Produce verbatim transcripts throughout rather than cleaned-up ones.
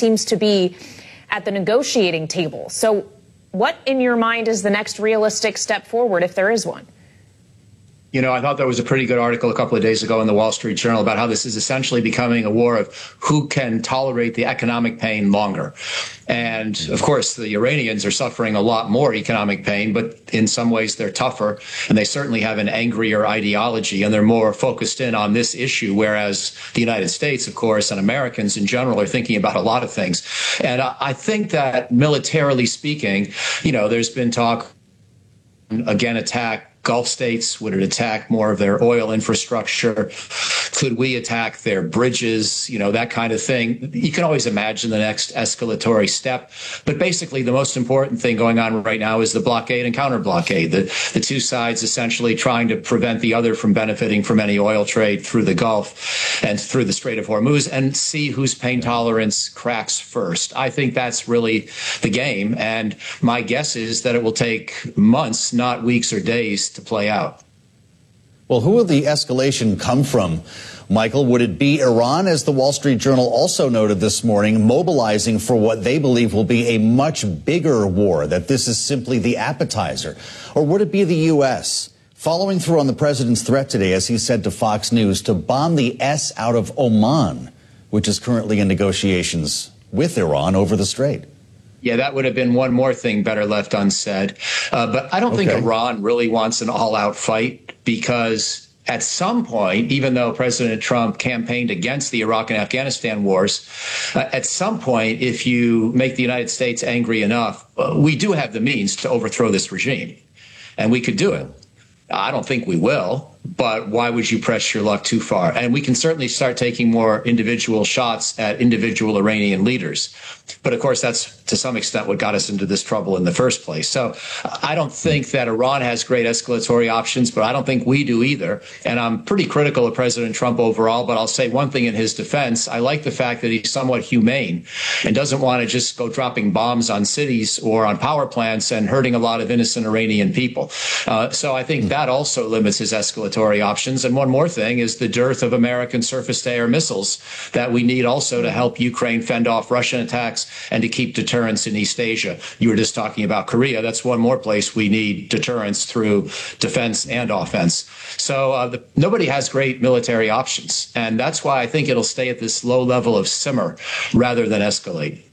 seems to be at the negotiating table. So what, in your mind, is the next realistic step forward, if there is one? You know, I thought there was a pretty good article a couple of days ago in the Wall Street Journal about how this is essentially becoming a war of who can tolerate the economic pain longer. And of course, the Iranians are suffering a lot more economic pain, but in some ways they're tougher, and they certainly have an angrier ideology, and they're more focused in on this issue, whereas the United States, of course, and Americans in general are thinking about a lot of things. And I think that militarily speaking, you know, there's been talk, again, attack Gulf states? Would it attack more of their oil infrastructure? Could we attack their bridges? You know, that kind of thing. You can always imagine the next escalatory step. But basically, the most important thing going on right now is the blockade and counter blockade. The, the two sides essentially trying to prevent the other from benefiting from any oil trade through the Gulf and through the Strait of Hormuz, and see whose pain tolerance cracks first. I think that's really the game. And my guess is that it will take months, not weeks or days, to play out. Well, who will the escalation come from, Michael? Would it be Iran, as the Wall Street Journal also noted this morning, mobilizing for what they believe will be a much bigger war, that this is simply the appetizer? Or would it be the U S, following through on the president's threat today, as he said to Fox News, to bomb the S out of Oman, which is currently in negotiations with Iran over the strait? Yeah, that would have been one more thing better left unsaid. Uh, but I don't okay. think Iran really wants an all-out fight, because at some point, even though President Trump campaigned against the Iraq and Afghanistan wars, uh, at some point, if you make the United States angry enough, uh, we do have the means to overthrow this regime, and we could do it. I don't think we will, but why would you press your luck too far? And we can certainly start taking more individual shots at individual Iranian leaders. But of course, that's to some extent what got us into this trouble in the first place. So I don't think that Iran has great escalatory options, but I don't think we do either. And I'm pretty critical of President Trump overall, but I'll say one thing in his defense. I like the fact that he's somewhat humane and doesn't want to just go dropping bombs on cities or on power plants and hurting a lot of innocent Iranian people. Uh, so I think that also limits his escalatory options. And one more thing is the dearth of American surface-to-air missiles that we need also to help Ukraine fend off Russian attacks and to keep deterrence in East Asia. You were just talking about Korea. That's one more place we need deterrence through defense and offense. So uh, the, nobody has great military options. And that's why I think it'll stay at this low level of simmer rather than escalate.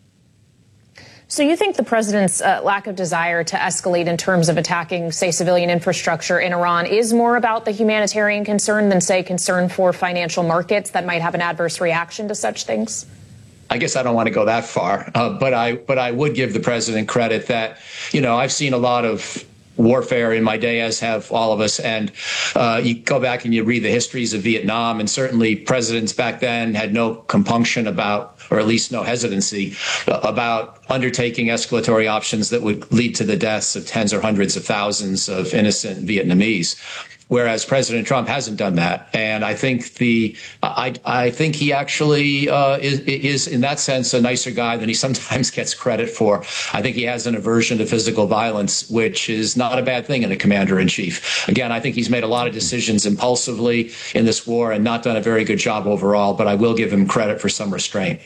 So you think the president's uh, lack of desire to escalate in terms of attacking, say, civilian infrastructure in Iran is more about the humanitarian concern than, say, concern for financial markets that might have an adverse reaction to such things? I guess I don't want to go that far, uh, but I but I would give the president credit that, you know, I've seen a lot of warfare in my day, as have all of us. And uh, you go back and you read the histories of Vietnam, and certainly presidents back then had no compunction about, or at least no hesitancy uh, about undertaking escalatory options that would lead to the deaths of tens or hundreds of thousands of innocent Vietnamese. Whereas President Trump hasn't done that, and I think the I I think he actually uh, is is in that sense a nicer guy than he sometimes gets credit for. I think he has an aversion to physical violence, which is not a bad thing in a commander in chief. Again, I think he's made a lot of decisions impulsively in this war and not done a very good job overall. But I will give him credit for some restraint.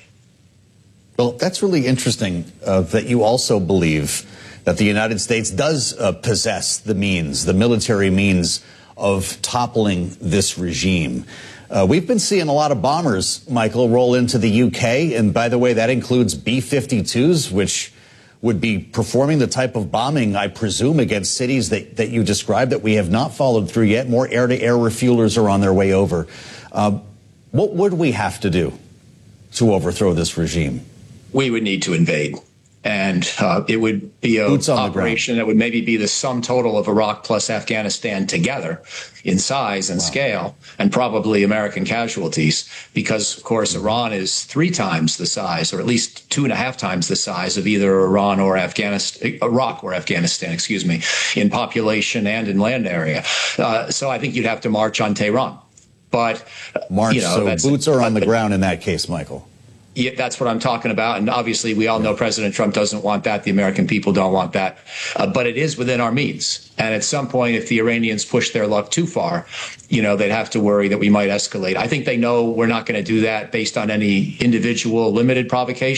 Well, that's really interesting uh, that you also believe that the United States does uh, possess the means, the military means, of toppling this regime. Uh, we've been seeing a lot of bombers, Michael, roll into the U K. And by the way, that includes B fifty-twos, which would be performing the type of bombing, I presume, against cities that, that you described that we have not followed through yet. More air-to-air refuelers are on their way over. Uh, what would we have to do to overthrow this regime? We would need to invade. And uh, it would be an operation that would maybe be the sum total of Iraq plus Afghanistan together in size and wow. scale, and probably American casualties, because, of course, Iran is three times the size, or at least two and a half times the size of either Iran or Afghanistan, Iraq or Afghanistan, excuse me, in population and in land area. Uh, so I think you'd have to march on Tehran. But, march, you know, so boots are on the ground in that case, Michael. Yeah, that's what I'm talking about. And obviously, we all know President Trump doesn't want that. The American people don't want that. Uh, but it is within our means. And at some point, if the Iranians push their luck too far, you know, they'd have to worry that we might escalate. I think they know we're not going to do that based on any individual limited provocation.